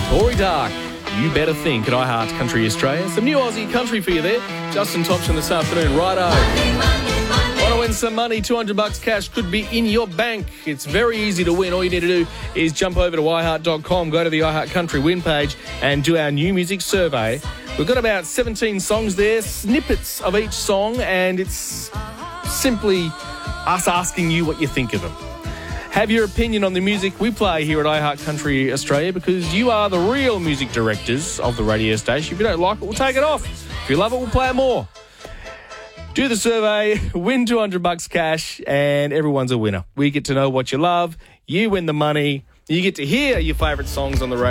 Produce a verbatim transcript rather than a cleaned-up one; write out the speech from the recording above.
Tory Dark, You Better Think at iHeart Country Australia. Some new Aussie country for you there. Justin Thompson this afternoon. Righto. Want to win some money? two hundred bucks cash could be in your bank. It's very easy to win. All you need to do is jump over to i heart dot com, go to the iHeart Country win page and do our new music survey. We've got about seventeen songs there, snippets of each song, and it's simply us asking you what you think of them. Have your opinion on the music we play here at iHeart Country Australia, because you are the real music directors of the radio station. If you don't like it, we'll take it off. If you love it, we'll play it more. Do the survey, win two hundred bucks cash, and everyone's a winner. We get to know what you love, you win the money, you get to hear your favourite songs on the radio.